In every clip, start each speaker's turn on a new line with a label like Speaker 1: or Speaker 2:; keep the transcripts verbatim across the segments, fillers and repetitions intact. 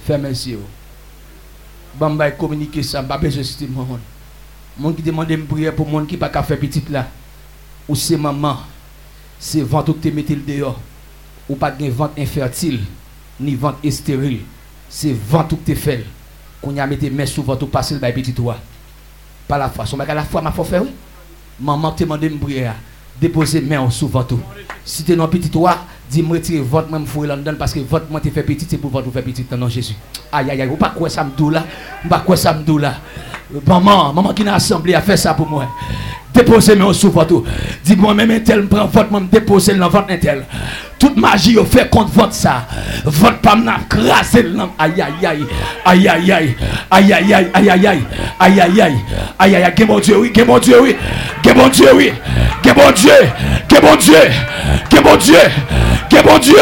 Speaker 1: Fermez les yeux. Bon, je vais communiquer ça, je ne vais pas besoin de citer mon monde. Mon qui demande de me prier pour monde qui n'a pas fait petit là. Ou c'est maman, c'est ventre que tu mets dehors. Ou pas de ventre infertile, ni ventre stérile. C'est ventre que tu fais. Qu'on y a mis tes mains sous ventre ou passer le petit toi. Pas la foi. Son bac à la foi, ma foi faire oui. Maman te demande de me prier. Déposer main sous ventre. Si tu es dans petit toi, dis-moi retirer votre même fouille là-dedans parce que votre moi te fait petit, c'est pour votre faire petit dans nom Jésus. Aïe aïe aïe, ou pas quoi ça me doule là. Ou pas quoi ça me doule là. Maman, maman qui n'a assemblé a fait ça pour moi. Déposez moi sous votre. Dis-moi même un tel me prend votre me déposer dans votre intel. Toute magie au fait contre votre ça. Votre pas m'a crasé le nom. Aïe aïe aïe. Aïe aïe aïe. Aïe aïe aïe. Aïe aïe aïe. Aïe aïe aïe. Aïe aïe aïe. Mon Dieu oui. Mon Dieu oui. Mon Dieu oui. Mon Dieu. Mon Dieu. Mon Dieu. Mon Dieu.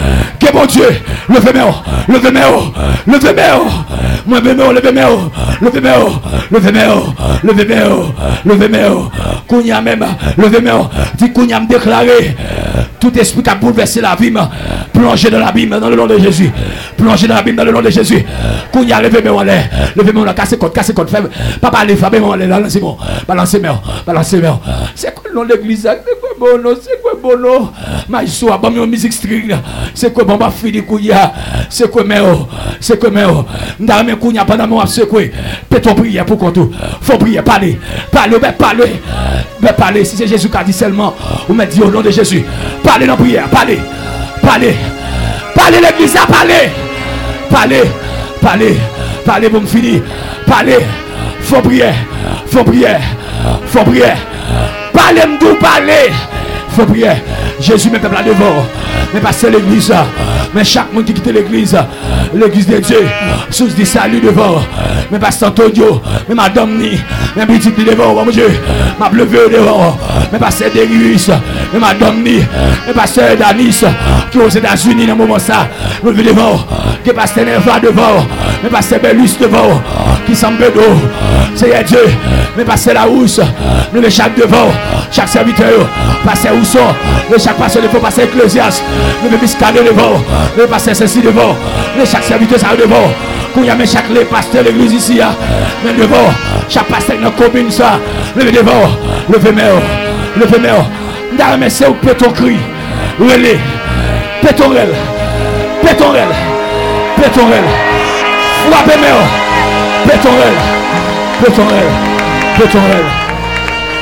Speaker 1: Mon Dieu. Levez-moi. Levez-moi. Levez-moi. Moi levez-moi. Levez-moi. Levez-moi. Levez-moi. Levez-moi. Levez-moi. Kounya même. Levez-moi. Dis Kounya me déclarer. Tout esprit qui a bouleversé la vie, plongez dans l'abîme dans le nom de Jésus. Plongez dans l'abîme dans le nom de Jésus. Kounya, levez-moi en l'air. Levez-moi en l'air. Cassez côte, cassez côte faible. Papa, levez-moi en l'air. Balancez-moi. Balancez-moi. Balancez-moi. C'est quoi le nom de l'église? C'est quoi bon nom? C'est quoi bon nom? Maïsou, abonne une musique string. C'est quoi bon? Fini Kounya. C'est quoi méo? C'est quoi méo? N'dame Kounya pendant mon secoué. Peut-on prier pour qu'on tout? Faut prier, parler. Parler, mais parler. Mais parler. Si c'est Jésus qui a dit seulement, vous me dites au nom de Jésus. Parlez dans la prière, parlez, parlez, parlez l'église, parlez, parlez, parlez, parlez pour me finir, parlez, faut prier, faut prier, faut prier, parlez m'dou, parlez, faut prier. Jésus met peuple là devant, mais pas c'est l'église, mais chaque monde qui quitte l'église, l'église de Dieu, source du salut devant, mais pas Antonio, mais madame ni, mais petit devant, mon Dieu, m'a levé devant, mais pas c'est Derius, mais madame ni, mais pas c'est Danis, qui aux États-Unis dans le moment ça, levé devant, qui pas c'est Neva devant, mais pas c'est Belus devant, qui semble d'eau, c'est Dieu, mais pas c'est la housse, levé chaque devant, chaque serviteur, passer où sont, le chaque pasteur il faut passer Ecclésias, le biscaler devant, le passer ceci devant, le chaque serviteur ça devant, quand il y a chaque les pasteurs de l'église ici, mais devant, chaque pasteur dans la commune ça, le devant, le vémère, le vémère, d'ailleurs mais c'est où péton cri, relais, pétorel, pétorel, pétorel, frappez mère, pétorel, pétorel, pétorel.